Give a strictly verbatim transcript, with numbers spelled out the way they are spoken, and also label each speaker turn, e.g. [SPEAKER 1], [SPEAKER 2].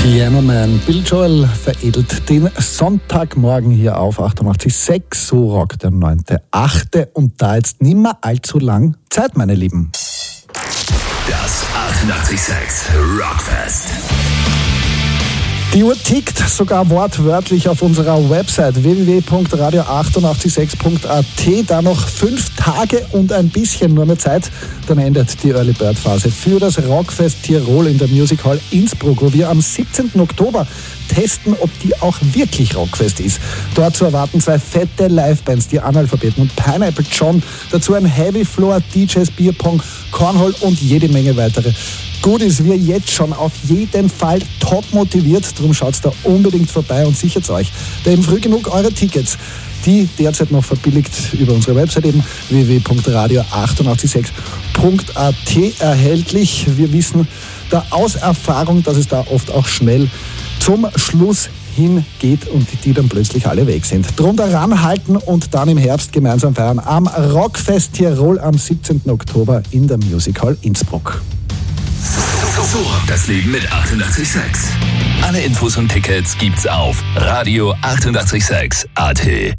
[SPEAKER 1] Piano Man, Bill Joel veredelt den Sonntagmorgen hier auf achtundachtzig Komma sechs, so rockt der neunter achte und da jetzt nimmer allzu lang Zeit, meine Lieben.
[SPEAKER 2] Das achtundachtzig Komma sechs Rockfest.
[SPEAKER 1] Die Uhr tickt sogar wortwörtlich auf unserer Website w w w punkt radio achtundachtzig sechs punkt a t. Da noch fünf Tage und ein bisschen nur mehr Zeit, dann endet die Early Bird Phase für das Rockfest Tirol in der Music Hall Innsbruck, wo wir am siebzehnten Oktober testen, ob die auch wirklich Rockfest ist. Dort zu erwarten zwei fette Livebands, die Analphabeten und Pineapple John, dazu ein Heavy Floor, D Js, Bierpong, Cornhole und jede Menge weitere Goodies. Wir jetzt schon auf jeden Fall top motiviert, darum schaut's da unbedingt vorbei und sichert's euch. Da eben früh genug eure Tickets, die derzeit noch verbilligt über unsere Website eben w w w punkt radio achtundachtzig Komma sechs punkt a t erhältlich. Wir wissen da aus Erfahrung, dass es da oft auch schnell zum Schluss hingeht und die dann plötzlich alle weg sind. Drum daran halten und dann im Herbst gemeinsam feiern am Rockfest Tirol am siebzehnten Oktober in der Music Hall Innsbruck.
[SPEAKER 2] So rockt das Leben mit achtundachtzig Komma sechs. Alle Infos und Tickets gibt's auf radio achtundachtzig Komma sechs punkt a t.